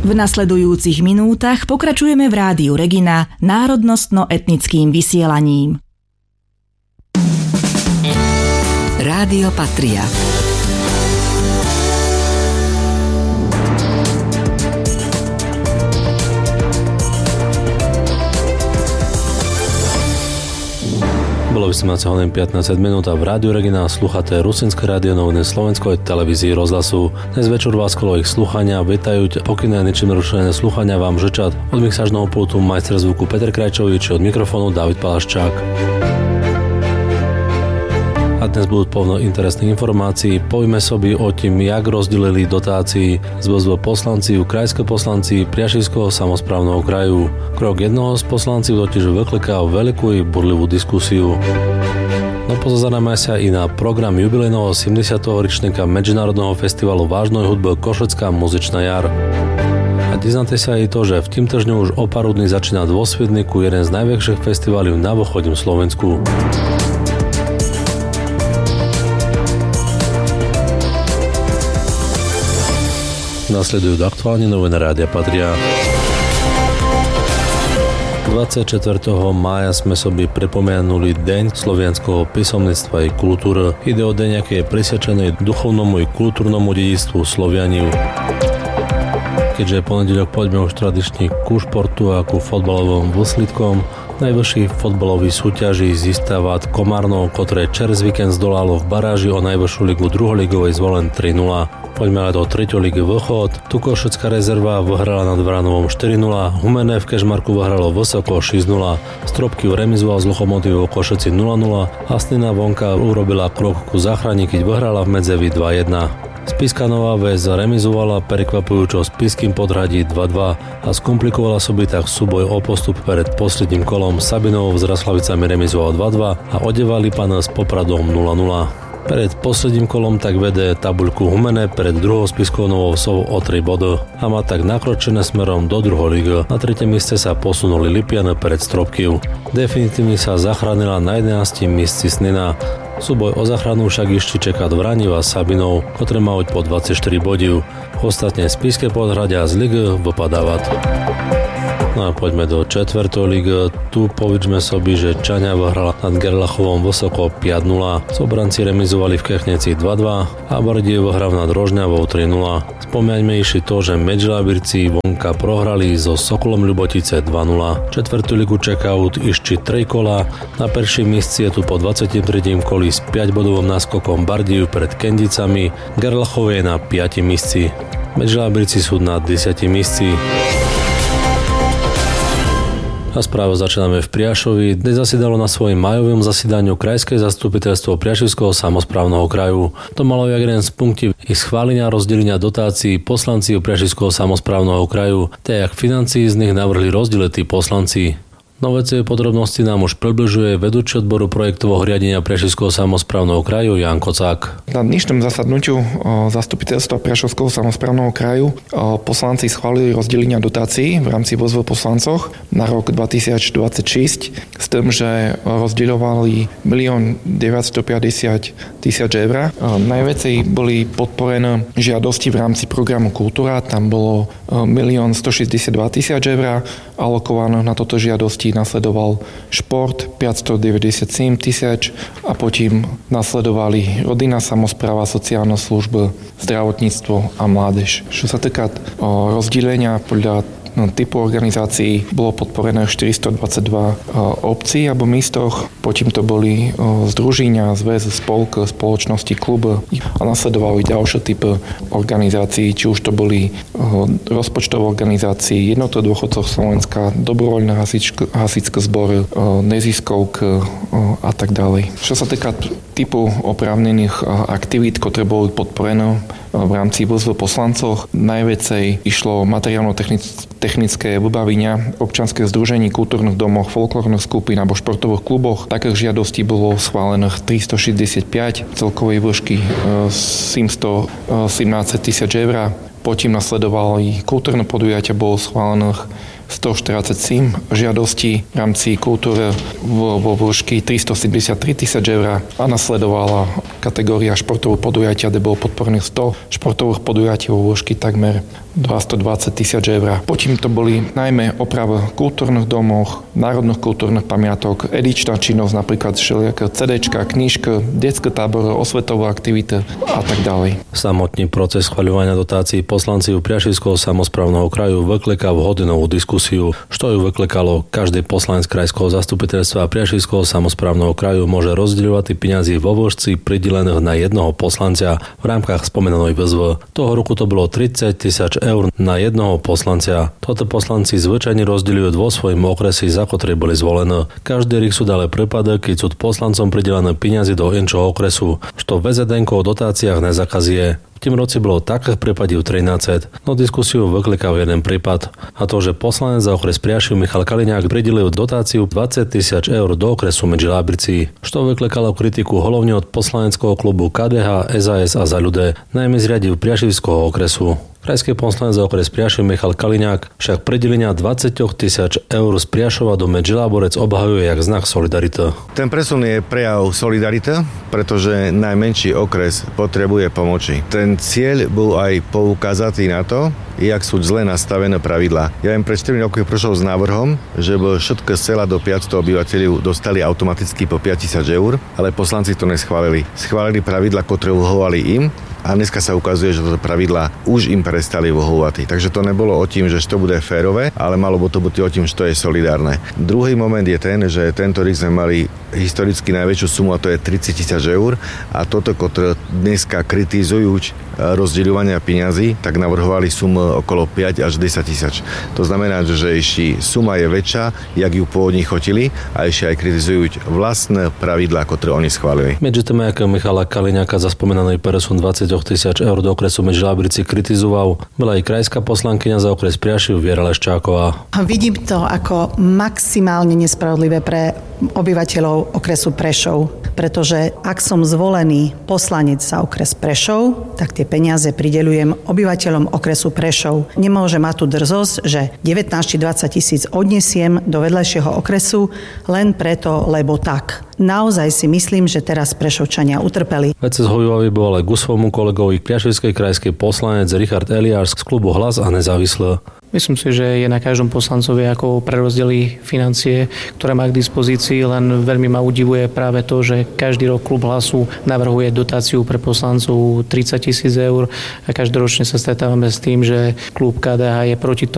V nasledujúcich minútach pokračujeme v Rádiu Regina národnostno-etnickým vysielaním. Rádio Patria. Bolo 18:15 a v Rádiu Regina slúchate Rusinské rádio noviny Slovenskej televízii rozhlasu. Dnes večer vás kolo ich slúchania vítajú pokyné ničím nerušené slúchania vám žečat od mixážneho pultu majster zvuku Peter Krajčovič, od mikrofónu David Palaščák. A dnes budú plno interesných informácií. Povieme sobi o tým, jak rozdelili dotácií ZBSV poslanci, krajské poslanci Priašivského samosprávneho kraju. Krok jednoho z poslanci totiž vyklikal veľkú i burlivú diskusiu. No pozazeráme sa i na program jubilejného 70. ročníka Medzinárodného festivalu vážnej hudby Košická muzičná jar. A diznáte sa aj to, že v tým týždňu už o pár dní začína vo Sviedniku jeden z najväčších festivalov na východnom Slovensku. Nasledujú aktuálne noviny Rádia Patria. 24. mája sme sobi pripomenuli Deň slovenského písomníctva i kultúry. Ide o deň, aké je prisvedčený duchovnomu i kultúrnemu dedičstvu Slovianiu. Keďže je ponedeľok, poďme už tradične ku športu a ku fotbalovom výsledkom. Najvyšší fotbalový súťaži zístava Komárno, ktoré čerez víkend zdolalo v baráži o najvyššiu ligu druholigovej Zvolen 3-0. Poďme ale do 3. ligy Vlchod. Tu Košická rezerva vyhrala nad Vranovom 4-0, Humenné v Kežmarku vyhralo Vysoko 6-0, Stropky remizoval s Lochomotívou Košici 0-0 a Snina vonka urobila krok ku záchrane, keď vyhrala v Medzevi 2-1. Spišská Nová Ves remizovala prekvapujúco s Spišským Podhradí 2-2 a skomplikovala sobi tak súboj o postup pred posledným kolom. Sabinov s Raslavicami remizoval 2-2 a Odevali Pan s Popradom 0-0. Pred posledným kolom tak vede tabuľku Humenné pred druhou Spišskou Novou Vsou o 3 body a má tak nakročené smerom do druhej ligy. Na 3. mieste sa posunuli Lipiane pred Stropkiv. Definitívne sa zachránila na 11. mieste Snina. Súboj o záchranu však ešte čaká Vraniva a Sabinov, ktoré majú po 24 bodov. Ostatne Spišské Podhradia z ligy vypadávať. No a poďme do 4. ligy. Tu povedzme sobi, že Čaňa vyhrala nad Gerlachovom Vysoko 5-0. Sobranci remizovali v Kechneci 2-2 a Bardiev vyhral nad Rožňavou 3-0. Spomeňme ešte to, že Medžilabirci vonka prohrali so Sokolom Ľubotice 2-0. 4. ligu čakajú ešte 3 kola. Na prvším mieste je tu po 23. koli s 5-bodovým náskokom Bardiev pred Kendicami. Gerlachov je na 5. mieste. Medžilabirci sú na 10. mieste. A správu začíname v Priašovi. Dnes zasedalo na svojom majovom zasedaniu Krajské zastupiteľstvo Priašivského samosprávneho kraju. To malo jeden z punktov ich schválenia a rozdelenia dotácií poslanci Priašivského samosprávneho kraju, tak jak financií z nich navrhli rozdeliť tí poslanci. Novece podrobnosti nám už približuje vedúci odboru projektového riadenia Priašivského samosprávneho kraju Jan Kocák. Na dnešnom zasadnutiu zastupiteľstva Priašivského samosprávneho kraju poslanci schválili rozdelenia dotácií v rámci VSV poslancoch na rok 2026 s tým, že rozdeľovali 1 950 000 eur. Najviacej boli podporené žiadosti v rámci programu Kultúra, tam bolo 1 162 000 eur alokované na toto žiadosti. Nasledoval šport 597 000 a potom nasledovali rodinná samospráva, sociálna služba, zdravotníctvo a mládež. Čo sa týka rozdelenia podľa typu organizácií, bolo podporené 422 obcí alebo místoch, potom to boli združenia, zväz, spolk, spoločnosti, kluby a nasledovali ďalšie typy organizácií, či už to boli rozpočtové organizácie, Jednota dôchodcov Slovenska, dobrovoľné hasičské zbory, neziskovky a tak ďalej. Čo sa týka typu oprávnených aktivít, ktoré boli podporené v rámci VSV poslancov, najviacej išlo materiálno-technické vybavenia občianskych združení, kultúrnych domoch, folklórnych skupín alebo športových kluboch. Takých žiadostí bolo schválených 365, celkovej výšky 717 000 eur. Potom nasledovali kultúrne podujatia, bolo schválených 147 žiadostí v rámci kultúry vo výške 373 000 eur a nasledovala kategória športových podujatia, kde bolo podporených 100 športových podujatí vo výške takmer 220 000 eur. Potom to boli najmä opravy v kultúrnych domoch, národných kultúrnych pamiatok, edičná činnosť, napríklad všelijaké CDčka, knižky, detské tábory, osvetové aktivity a tak ďalej. Samotný proces schvaľovania dotácií poslanci u Priašivského samosprávneho kraju vykliká hodinovú diskusiu, čo ju vyklikalo. Každý poslanec krajského zastupiteľstva Priašivského samosprávneho kraju môže rozdielovať peniazy vo výške pridelených na jednoho poslanca v rámkach spomenanej VZV. Toho roku to bolo 30 000 eur na jednoho poslanca. Toto poslanci zvyčajne rozdeľujú vo svojom okresi, za ktoré boli zvolené. Každý rok sú dále prípady, keď sú poslancom pridelené peniaze do inčoho okresu, čo VZN-ko o dotáciách nezakazuje. V tým roci bolo takých prípadov 13, no diskusiu vyklikal jeden prípad. A to, že poslanec za okres Priašiv Michal Kaliňák pridelil dotáciu 20 000 eur do okresu medzi Lábricí, čo vyklikalo kritiku hlavne od poslaneckého klubu KDH, SAS a Za ľudé, najmä z riadiv Priašivského okresu. Krajský poslanec za okres Priašiv Michal Kaliňák však pridelenia 20 000 eur z Priašova do Medžiláborec obhajuje jak znak solidarity. Ten presun je prejav solidarity, pretože najmenší okres potrebuje pomoci. Ten cieľ bol aj poukázatý na to, jak sú zle nastavené pravidlá. Ja im pred 4 roky prišiel s návrhom, že by všetko z sela do 500 obyvateľov dostali automaticky po 5 000 eur, ale poslanci to neschválili. Schválili pravidlá, ktoré vyhovovali im. A dneska sa ukazuje, že toto pravidlá už im prestali vyhovovať. Takže to nebolo o tým, že to bude férové, ale malo by to byť o tým, že to je solidárne. Druhý moment je ten, že tento rok sme mali historicky najväčšiu sumu, a to je 30 000 eur. A toto, ktoré dneska kritizujú rozdeľovania peňazí, tak navrhovali sumu okolo 5 až 10 000. To znamená, že ešte suma je väčšia, jak ju pôvodne chotili, a ešte aj kritizujú vlastné pravidlá, ktoré oni schválili. Medzi tým, ako Michala Kaliňáka za spomenaný presun 20 000 eur do okresu Medžilábrici kritizoval, bola aj krajská poslankyňa za okres Priašiv Viera Leščáková. Vidím to ako maximálne nespravodlivé pre obyvateľov okresu Prešov, pretože ak som zvolený poslanec za okres Prešov, tak tie peniaze prideľujem obyvateľom okresu Prešov. Nemôže mať tu drzosť, že 19 či 20 000 odnesiem do vedľajšieho okresu len preto, lebo tak. Naozaj si myslím, že teraz Prešovčania utrpeli. Vece zhovivaví bol aj k svojmu kolegovi Priašivskej krajskej poslanec Richard Eliáš z klubu Hlas a nezávislé. Myslím si, že je na každom poslancovi, ako prerozdelí financie, ktoré má k dispozícii, len veľmi ma udivuje práve to, že každý rok klub Hlasu navrhuje dotáciu pre poslancov 30 000 eur a každoročne sa stretávame s tým, že klub KDH je proti tomu.